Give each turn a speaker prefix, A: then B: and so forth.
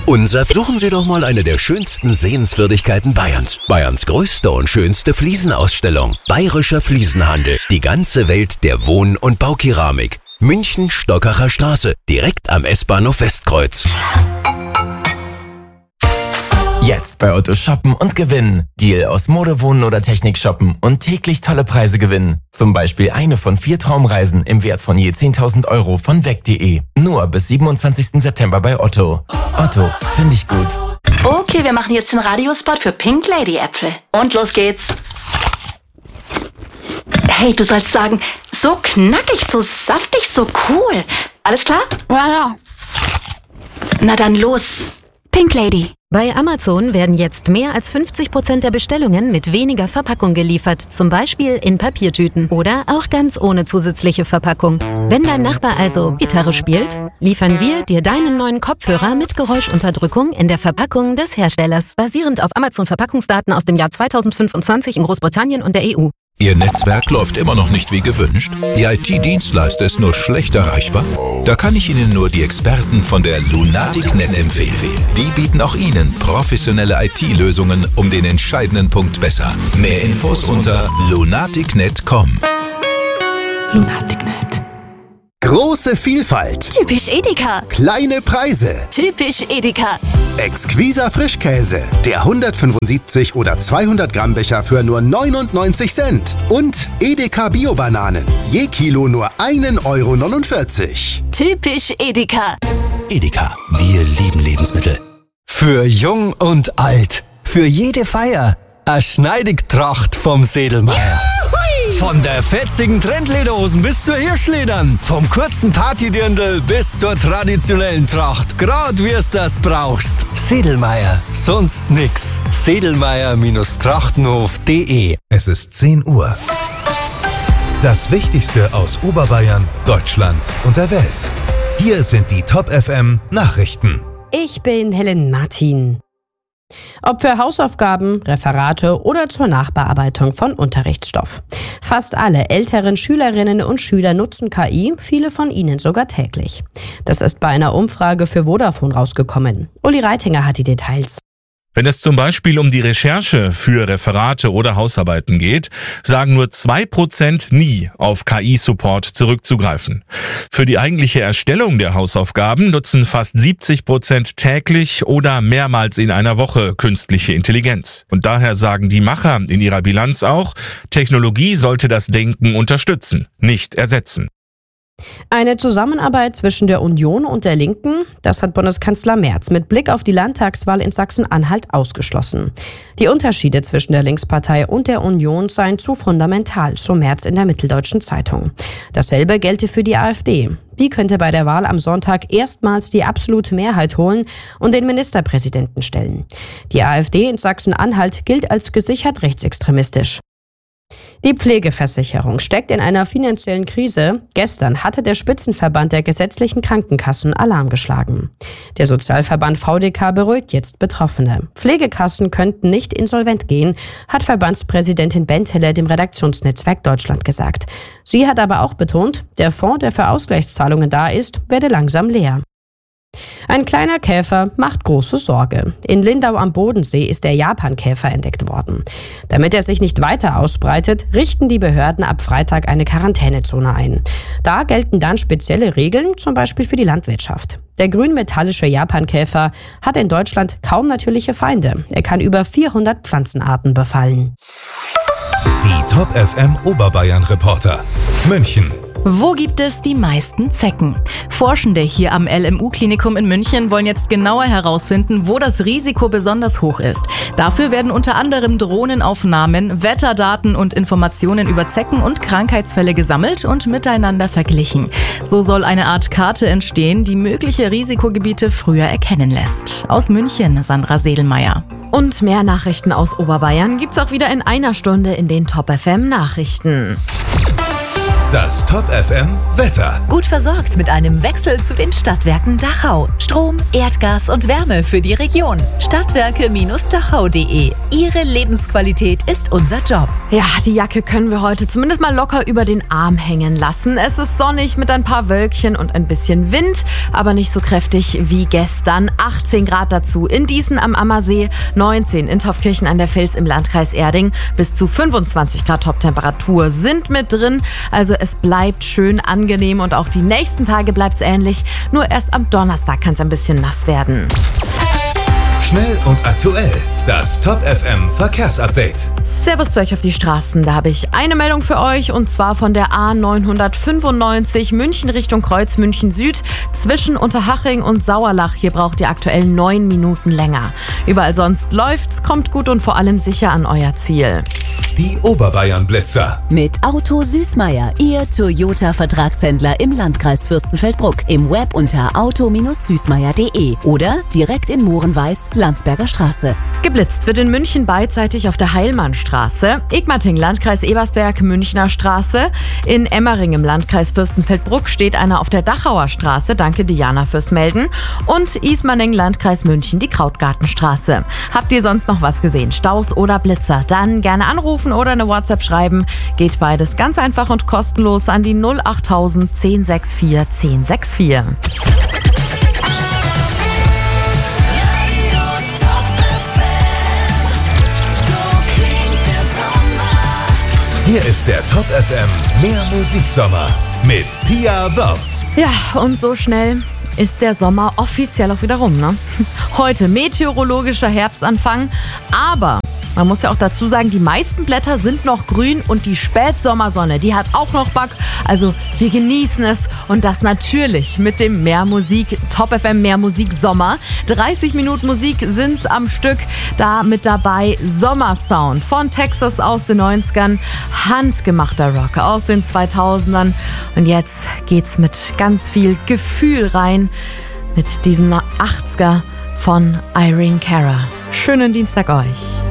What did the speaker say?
A: Suchen Sie doch mal eine der schönsten Sehenswürdigkeiten Bayerns. Bayerns größte und schönste Fliesenausstellung. Bayerischer Fliesenhandel. Die ganze Welt der Wohn- und Baukeramik. München, Stockacher Straße. Direkt am S-Bahnhof Westkreuz.
B: Jetzt bei Otto shoppen und gewinnen. Deal aus Mode, Wohnen oder Technik shoppen und täglich tolle Preise gewinnen. Zum Beispiel eine von 4 Traumreisen im Wert von je 10.000 Euro von weg.de. Nur bis 27. September bei Otto. Otto, finde ich gut.
C: Okay, wir machen jetzt den Radiospot für Pink Lady Äpfel. Und los geht's. Hey, du sollst sagen, so knackig, so saftig, so cool. Alles klar?
D: Ja.
C: Na dann los.
D: Pink Lady.
E: Bei Amazon werden jetzt mehr als 50% der Bestellungen mit weniger Verpackung geliefert, zum Beispiel in Papiertüten oder auch ganz ohne zusätzliche Verpackung. Wenn dein Nachbar also Gitarre spielt, liefern wir dir deinen neuen Kopfhörer mit Geräuschunterdrückung in der Verpackung des Herstellers, basierend auf Amazon-Verpackungsdaten aus dem Jahr 2025 in Großbritannien und der EU.
F: Ihr Netzwerk läuft immer noch nicht wie gewünscht? Ihr IT-Dienstleister ist nur schlecht erreichbar? Da kann ich Ihnen nur die Experten von der Lunatic.net empfehlen. Die bieten auch Ihnen professionelle IT-Lösungen um den entscheidenden Punkt besser. Mehr Infos unter lunatic.net.com.
D: Lunatic.net.
G: Große Vielfalt.
D: Typisch Edeka.
G: Kleine Preise.
D: Typisch Edeka.
G: Exquiser Frischkäse. Der 175 oder 200 Gramm Becher für nur 99 Cent. Und Edeka Bio-Bananen. Je Kilo nur 1,49 €.
D: Typisch Edeka.
H: Edeka, wir lieben Lebensmittel.
I: Für jung und alt. Für jede Feier. Eine Schneidigtracht vom Sedlmeier. Von der fetzigen Trendlederhosen bis zur Hirschledern. Vom kurzen Partydirndl bis zur traditionellen Tracht. Grad wie es das brauchst. Sedlmeier. Sonst nix. Sedlmeier-trachtenhof.de.
F: Es ist 10 Uhr. Das Wichtigste aus Oberbayern, Deutschland und der Welt. Hier sind die Top FM Nachrichten.
J: Ich bin Helen Martin. Ob für Hausaufgaben, Referate oder zur Nachbearbeitung von Unterrichtsstoff. Fast alle älteren Schülerinnen und Schüler nutzen KI, viele von ihnen sogar täglich. Das ist bei einer Umfrage für Vodafone rausgekommen. Uli Reitinger hat die Details.
K: Wenn es zum Beispiel um die Recherche für Referate oder Hausarbeiten geht, sagen nur 2% nie auf KI-Support zurückzugreifen. Für die eigentliche Erstellung der Hausaufgaben nutzen fast 70% täglich oder mehrmals in einer Woche künstliche Intelligenz. Und daher sagen die Macher in ihrer Bilanz auch, Technologie sollte das Denken unterstützen, nicht ersetzen.
J: Eine Zusammenarbeit zwischen der Union und der Linken, das hat Bundeskanzler Merz mit Blick auf die Landtagswahl in Sachsen-Anhalt ausgeschlossen. Die Unterschiede zwischen der Linkspartei und der Union seien zu fundamental, so Merz in der Mitteldeutschen Zeitung. Dasselbe gelte für die AfD. Die könnte bei der Wahl am Sonntag erstmals die absolute Mehrheit holen und den Ministerpräsidenten stellen. Die AfD in Sachsen-Anhalt gilt als gesichert rechtsextremistisch. Die Pflegeversicherung steckt in einer finanziellen Krise. Gestern hatte der Spitzenverband der gesetzlichen Krankenkassen Alarm geschlagen. Der Sozialverband VDK beruhigt jetzt Betroffene. Pflegekassen könnten nicht insolvent gehen, hat Verbandspräsidentin Bentele dem Redaktionsnetzwerk Deutschland gesagt. Sie hat aber auch betont, der Fonds, der für Ausgleichszahlungen da ist, werde langsam leer. Ein kleiner Käfer macht große Sorge. In Lindau am Bodensee ist der Japankäfer entdeckt worden. Damit er sich nicht weiter ausbreitet, richten die Behörden ab Freitag eine Quarantänezone ein. Da gelten dann spezielle Regeln, zum Beispiel für die Landwirtschaft. Der grünmetallische Japankäfer hat in Deutschland kaum natürliche Feinde. Er kann über 400 Pflanzenarten befallen.
F: Die Top FM Oberbayern Reporter. München.
L: Wo gibt es die meisten Zecken? Forschende hier am LMU-Klinikum in München wollen jetzt genauer herausfinden, wo das Risiko besonders hoch ist. Dafür werden unter anderem Drohnenaufnahmen, Wetterdaten und Informationen über Zecken und Krankheitsfälle gesammelt und miteinander verglichen. So soll eine Art Karte entstehen, die mögliche Risikogebiete früher erkennen lässt. Aus München, Sandra Sedlmeier.
E: Und mehr Nachrichten aus Oberbayern gibt's auch wieder in einer Stunde in den Top FM Nachrichten.
F: Das Top FM Wetter.
M: Gut versorgt mit einem Wechsel zu den Stadtwerken Dachau. Strom, Erdgas und Wärme für die Region. Stadtwerke-dachau.de. Ihre Lebensqualität ist unser Job.
J: Ja, die Jacke können wir heute zumindest mal locker über den Arm hängen lassen. Es ist sonnig mit ein paar Wölkchen und ein bisschen Wind, aber nicht so kräftig wie gestern. 18 Grad dazu in Dießen am Ammersee, 19 in Taufkirchen an der Vils im Landkreis Erding. Bis zu 25 Grad Toptemperatur sind mit drin. Also es bleibt schön angenehm und auch die nächsten Tage bleibt es ähnlich. Nur erst am Donnerstag kann es ein bisschen nass werden.
F: Schnell und aktuell. Das Top FM Verkehrsupdate.
J: Servus zu euch auf die Straßen. Da habe ich eine Meldung für euch und zwar von der A995 München Richtung Kreuz München Süd zwischen Unterhaching und Sauerlach. Hier braucht ihr aktuell 9 Minuten länger. Überall sonst läuft's, kommt gut und vor allem sicher an euer Ziel.
F: Die Oberbayern-Blitzer.
M: Mit Auto Süßmeier, Ihr Toyota-Vertragshändler im Landkreis Fürstenfeldbruck. Im Web unter auto-süßmeier.de oder direkt in Mohrenweiß, Landsberger Straße.
J: Geblitzt wird in München beidseitig auf der Heilmannstraße, Egmating, Landkreis Ebersberg, Münchner Straße. In Emmering im Landkreis Fürstenfeldbruck steht einer auf der Dachauer Straße. Danke Diana fürs Melden. Und Ismaning, Landkreis München, die Krautgartenstraße. Habt ihr sonst noch was gesehen? Staus oder Blitzer? Dann gerne anrufen oder eine WhatsApp schreiben. Geht beides ganz einfach und kostenlos an die 08000 1064 1064.
F: Hier ist der Top FM Mehr Musiksommer mit Pia Wörz.
J: Ja, und so schnell ist der Sommer offiziell auch wieder rum, ne? Heute meteorologischer Herbstanfang, aber man muss ja auch dazu sagen, die meisten Blätter sind noch grün und die Spätsommersonne, die hat auch noch Bock. Also wir genießen es und das natürlich mit dem Mehr Musik, Top FM Mehr Musik Sommer. 30 Minuten Musik sind's am Stück, da mit dabei Sommersound von Texas aus den 90ern, handgemachter Rock aus den 2000ern und jetzt geht's mit ganz viel Gefühl rein mit diesem 80er von Irene Cara. Schönen Dienstag euch.